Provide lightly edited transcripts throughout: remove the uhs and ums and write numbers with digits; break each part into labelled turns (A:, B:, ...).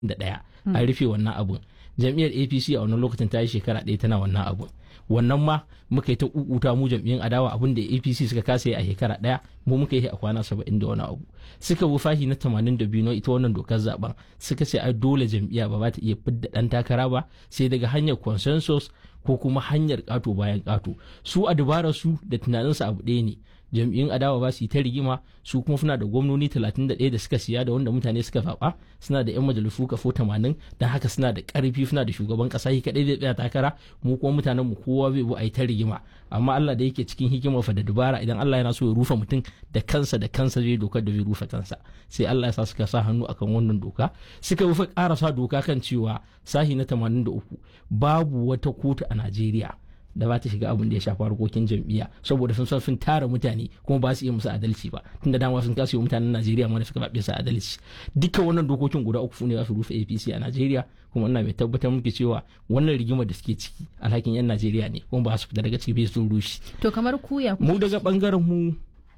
A: ɗaya an rufe wannan abun. Jam'iyyar APC a wannan lokacin ta yi shekara ɗaya tana wannan abun. Wannan ma muka yi ta kukuta mu jam'iyyun adawa abin da APC suka kasa yi a shekara ɗaya mu muka yi a kwana 70 da wani abu. Suka bi fashi na 82 na ita wannan dokar zaben suka ce ai dole jam'iyya ba za ta iya fidda ɗan takara ba sai daga hanyar consensus ko kuma hanyar ƙato bayan ƙato. Su a dabarar su da tunaninsu abu ɗaya ne. Jam'iyyun adawa ba su yi ta rigima su kuma suna da gwamnoni 31 da suka siya da wanda mutane suka zaɓa suna da 'yan majalisu kafo 80 don haka suna da ƙarfi suna da shugaban ƙasa shi kaɗai zai tsaya takara mu kuma mutanen mu kowa zai bu a yi ta rigima amma Allah da yake cikin hikimar fa da dubara idan Allah yana so ya rufe mutum da kansa zai dokar da zai rufe kansa sai Allah ya sa suka sa hannu akan wannan doka suka rufe ƙarasa doka kan cewa sahi na 83 babu wata kotu a Najeriya da ba ta shiga abin da ya shafi harkokin jam'iyya saboda sun tara mutane kuma ba su iya musu adalci ba tunda dama sun kasa yi mutanen Najeriya ma da suka zaɓe su adalci dukkan wannan dokokin guda uku ne za su rufe APC a Najeriya kuma ina mai tabbatar muke cewa wannan rigimar da suke ciki alhakin yan Najeriya ne kuma ba su fita daga ciki sun rushe.
B: To kamar kuya
A: mu daga bangaren mu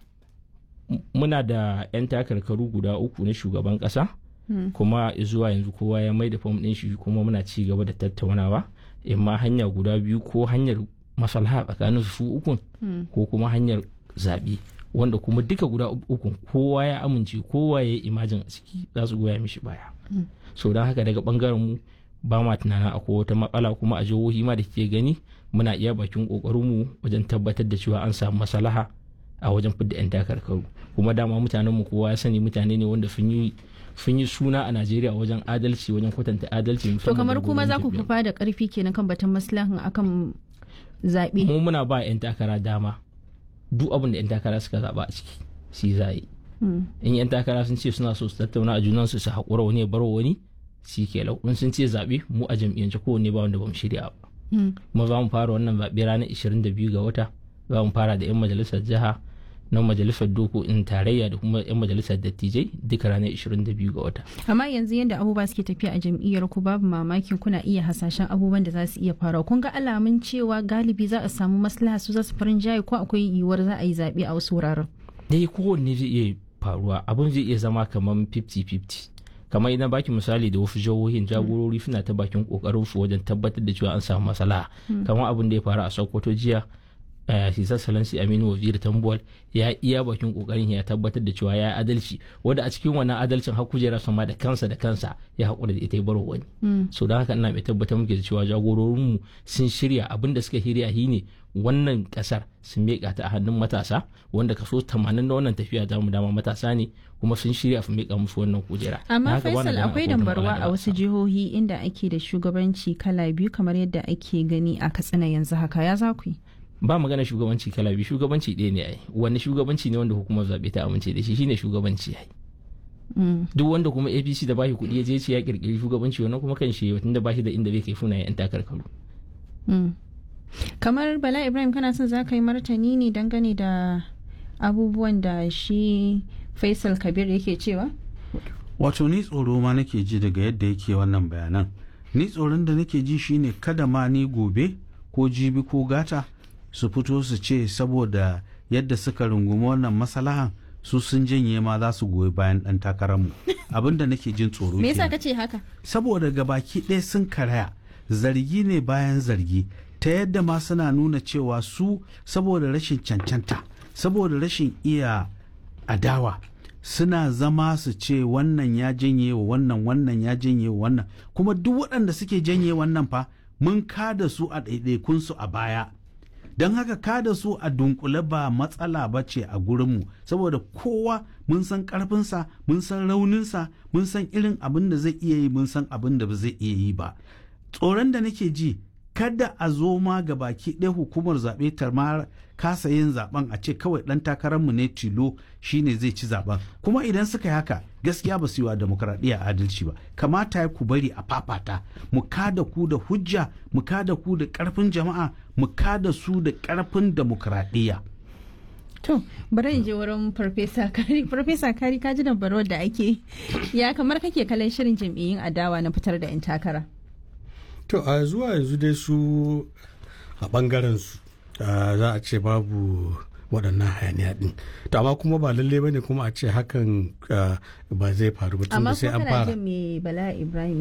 A: muna da yan takarkaru guda uku na shugaban kasa kuma zuwa yanzu kowa ya mai da fam ɗin shi kuma muna ci gaba da tattaunawa imma hanya guda biyu ko hanyar maslaha tsakanin su ukun ko kuma hanyar zaɓe wanda kuma duka guda ukun kowa ya amince kowa ya yi imajin a ciki za su goya mishi baya so don haka daga bangaren mu ba ma tunanin akwai wata matsala kuma a jihohi ma da ke gani muna iya bakin kokarin mu wajen tabbatar da cewa an samu maslaha a wajen fidda 'yan takarkaru kuma dama mutanen mu kowa ya sani mutane ne wanda sun yi suna a Najeriya wajen adalci wajen kwatanta adalci.
B: To kamar kuma za ku fufa da karfi kenan kan batun maslahan akan zaɓe.
A: Mu muna ba 'yan takara dama duk abin da 'yan takara suka zaɓa a ciki shi za yi. In 'yan takara sun ce suna so su tattauna a junansu su haƙura wani ya bar wani shi ke lau. In sun ce zaɓe mu a jam'iyyance kowanne ba wanda ba mu shirya ba. Kuma za mu fara wannan zaɓe ranar 22 ga wata za mu fara da 'yan majalisar jiha na majalisar dokokin tarayya da kuma 'yan majalisar dattijai duka ranar 22 ga wata.
B: Amma yanzu yadda abubuwa suke tafiya a jam'iyyar ku babu mamakin kuna iya hasashen abubuwan da za su iya faruwa. Kun ga alamun cewa galibi za a samu maslaha su za su farin jaye ko akwai yiwuwar za a yi zaɓe a wasu wuraren.
A: Dai kowanne zai iya faruwa abin zai iya zama kamar 50-50. Kamar idan baki misali da wasu jihohin jagorori suna ta bakin kokarin su wajen tabbatar da cewa an samu maslaha. Kamar abin da ya faru a Sokoto jiya Sisa Salansi Aminu Waziri Tambuwal ya iya bakin kokarin ya tabbatar da cewa ya adalci wanda a cikin wannan adalcin har kujera sama da kansa ya haƙura da ita ya baro wani. So don haka ina mai tabbatar muke da cewa jagororinmu sun shirya abin da suka shirya shi ne wannan kasar sun miƙa ta a hannun matasa wanda kaso 80 na wannan tafiya ta mu dama matasa ne kuma sun shirya su miƙa musu wannan kujera.
B: Amma Faisal akwai dambarwa a wasu jihohi inda ake da shugabanci kala biyu kamar yadda ake gani a Katsina yanzu haka ya za ku yi?
A: Ba magana shugabanci kala biyu shugabanci ɗaya ne ai wani shugabanci ne wanda hukumar zaɓe ta amince da shi shine shugabanci ai duk wanda kuma APC da bashi kuɗi ya je ce ya kirkiri shugabanci wannan kuma kan shi tunda bashi da inda bai kai funayen yan takarkaru.
B: Kamar Bala Ibrahim kana son za ka yi martani ne dangane da abubuwan da shi Faisal Kabir yake cewa?
C: Wato ni tsoro ma nake ji daga yadda yake wannan bayanan ni tsoron da nake ji shine kada ma ni gobe ko jibi ko gata su fito su ce saboda yadda suka rungumi wannan masalahan su sun janye ma za su goyi bayan dan takararmu abin da nake jin tsoro
B: me yasa kace haka
C: saboda gabaki ɗaya sun karaya zargi ne bayan zargi ta yadda ma suna nuna cewa su saboda rashin cancanta saboda rashin iya adawa suna zama su ce wannan ya janye wa wannan ya janye wa wannan kuma duk waɗanda suke janye wannan fa mun kada su a ɗaiɗaikunsu a baya don haka kada su a dunkule ba matsala ba ce a gurinmu saboda kowa mun san karfinsa mun san rauninsa mun san irin abin da zai iya yi mun san abin da ba zai iya yi ba tsoron da nake ji kada a zo ma ga baki ɗaya hukumar zaɓe ta ma kasa yin zaben a ce kawai ɗan takararmu ne tilo shine zai ci zaben kuma idan suka yi haka gaskiya ba su yi wa demokradiyya adalci ba kamata ya ku bari a fafata mu kada ku da hujja mu kada ku da ƙarfin jama'a mu kada su da ƙarfin demokradiyya.
B: To bari in je wurin Farfesa Kari. Farfesa Kari ka ji dabarwar da ake ya kamar kake kallon shirin jam'iyyun adawa na fitar da 'yan takara.
D: To a zuwa yanzu dai su a bangaren su za a ce babu waɗannan hayaniya din to amma kuma ba lalle bane kuma a ce hakan ba zai faru ba tun da sai an fara.
B: Amma kuma kana jin me Bala Ibrahim